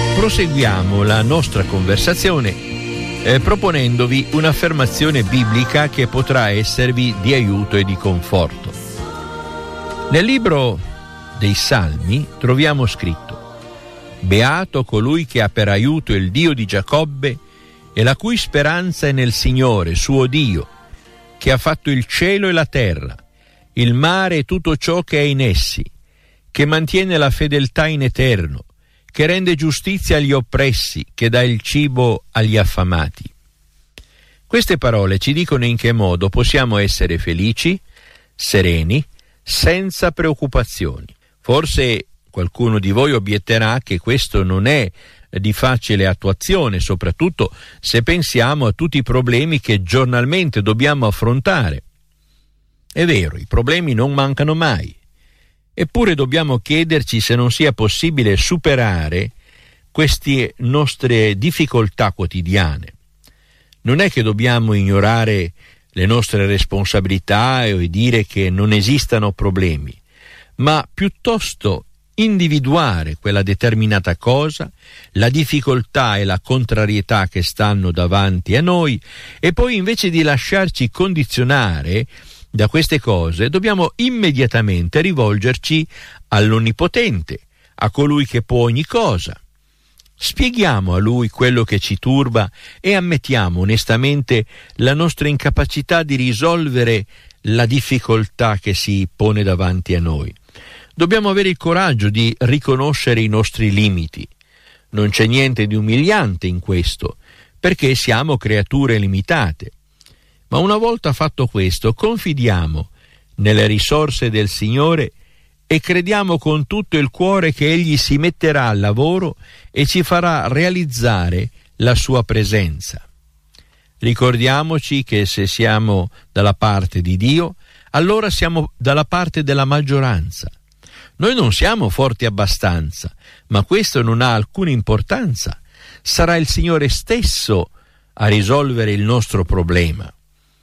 Proseguiamo la nostra conversazione proponendovi un'affermazione biblica che potrà esservi di aiuto e di conforto. Nel libro dei Salmi troviamo scritto: Beato colui che ha per aiuto il Dio di Giacobbe e la cui speranza è nel Signore, suo Dio, che ha fatto il cielo e la terra, il mare e tutto ciò che è in essi, che mantiene la fedeltà in eterno, che rende giustizia agli oppressi, che dà il cibo agli affamati. Queste parole ci dicono in che modo possiamo essere felici, sereni, senza preoccupazioni. Forse qualcuno di voi obietterà che questo non è di facile attuazione, soprattutto se pensiamo a tutti i problemi che giornalmente dobbiamo affrontare. È vero, i problemi non mancano mai. Eppure dobbiamo chiederci se non sia possibile superare queste nostre difficoltà quotidiane. Non è che dobbiamo ignorare le nostre responsabilità e dire che non esistano problemi, ma piuttosto individuare quella determinata cosa, la difficoltà e la contrarietà che stanno davanti a noi, e poi invece di lasciarci condizionare da queste cose dobbiamo immediatamente rivolgerci all'Onnipotente, a colui che può ogni cosa. Spieghiamo a Lui quello che ci turba e ammettiamo onestamente la nostra incapacità di risolvere la difficoltà che si pone davanti a noi. Dobbiamo avere il coraggio di riconoscere i nostri limiti. Non c'è niente di umiliante in questo, perché siamo creature limitate. Ma una volta fatto questo, confidiamo nelle risorse del Signore e crediamo con tutto il cuore che Egli si metterà al lavoro e ci farà realizzare la sua presenza. Ricordiamoci che se siamo dalla parte di Dio, allora siamo dalla parte della maggioranza. Noi non siamo forti abbastanza, ma questo non ha alcuna importanza. Sarà il Signore stesso a risolvere il nostro problema.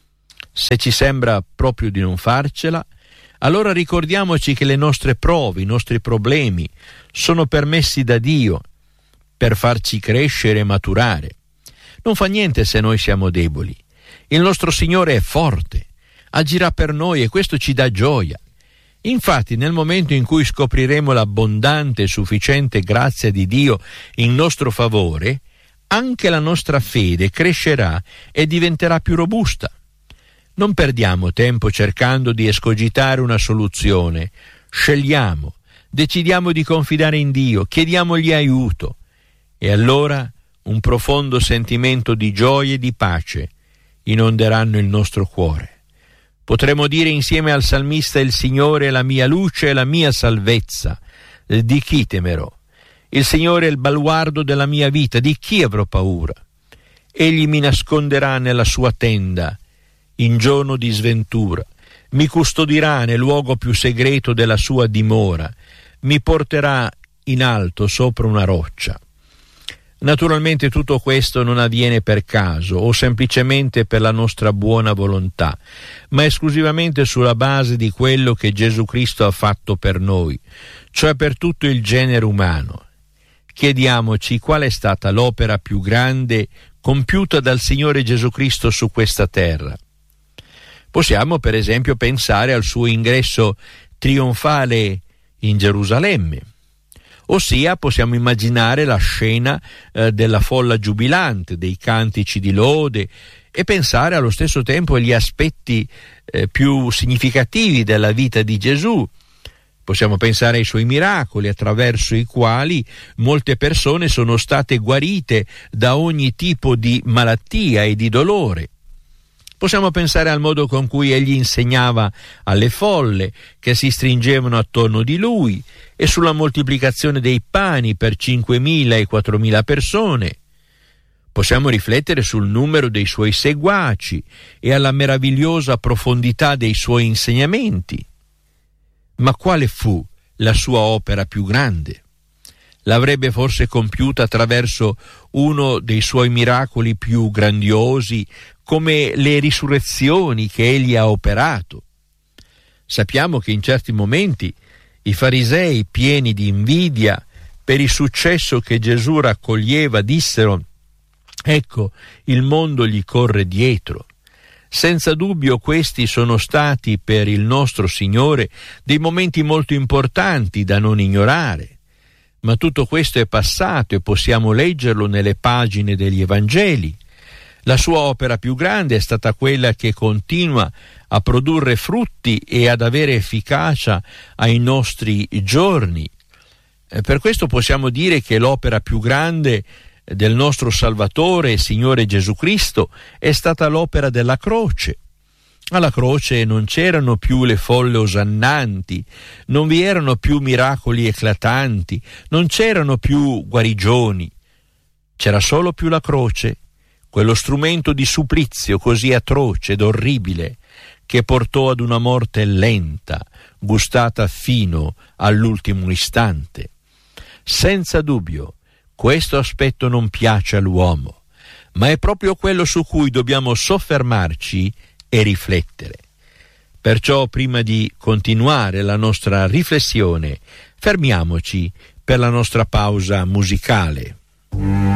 Se ci sembra proprio di non farcela, allora ricordiamoci che le nostre prove, i nostri problemi sono permessi da Dio per farci crescere e maturare. Non fa niente se noi siamo deboli. Il nostro Signore è forte, agirà per noi e questo ci dà gioia. Infatti, nel momento in cui scopriremo l'abbondante e sufficiente grazia di Dio in nostro favore, anche la nostra fede crescerà e diventerà più robusta. Non perdiamo tempo cercando di escogitare una soluzione. Scegliamo, decidiamo di confidare in Dio, chiediamogli aiuto. E allora un profondo sentimento di gioia e di pace inonderanno il nostro cuore. Potremo dire insieme al salmista: il Signore è la mia luce e la mia salvezza. Di chi temerò? Il Signore è il baluardo della mia vita, di chi avrò paura? Egli mi nasconderà nella sua tenda in giorno di sventura, mi custodirà nel luogo più segreto della sua dimora, mi porterà in alto sopra una roccia. Naturalmente tutto questo non avviene per caso o semplicemente per la nostra buona volontà, ma esclusivamente sulla base di quello che Gesù Cristo ha fatto per noi, cioè per tutto il genere umano. Chiediamoci qual è stata l'opera più grande compiuta dal Signore Gesù Cristo su questa terra. Possiamo per esempio pensare al suo ingresso trionfale in Gerusalemme, ossia possiamo immaginare la scena della folla giubilante, dei cantici di lode, e pensare allo stesso tempo agli aspetti più significativi della vita di Gesù. Possiamo pensare ai suoi miracoli, attraverso i quali molte persone sono state guarite da ogni tipo di malattia e di dolore. Possiamo pensare al modo con cui egli insegnava alle folle che si stringevano attorno di lui e sulla moltiplicazione dei pani per 5.000 e 4.000 persone. Possiamo riflettere sul numero dei suoi seguaci e alla meravigliosa profondità dei suoi insegnamenti. Ma quale fu la sua opera più grande? L'avrebbe forse compiuta attraverso uno dei suoi miracoli più grandiosi, come le risurrezioni che egli ha operato. Sappiamo che in certi momenti i farisei, pieni di invidia, per il successo che Gesù raccoglieva, dissero: ecco, il mondo gli corre dietro. Senza dubbio questi sono stati per il nostro Signore dei momenti molto importanti da non ignorare, ma tutto questo è passato e possiamo leggerlo nelle pagine degli Evangeli. La sua opera più grande è stata quella che continua a produrre frutti e ad avere efficacia ai nostri giorni. Per questo possiamo dire che l'opera più grande del nostro Salvatore e Signore Gesù Cristo è stata l'opera della croce. Alla croce non c'erano più le folle osannanti, non vi erano più miracoli eclatanti, non c'erano più guarigioni. C'era solo più la croce, quello strumento di supplizio così atroce ed orribile che portò ad una morte lenta, gustata fino all'ultimo istante. Senza dubbio, questo aspetto non piace all'uomo, ma è proprio quello su cui dobbiamo soffermarci e riflettere. Perciò, prima di continuare la nostra riflessione, fermiamoci per la nostra pausa musicale.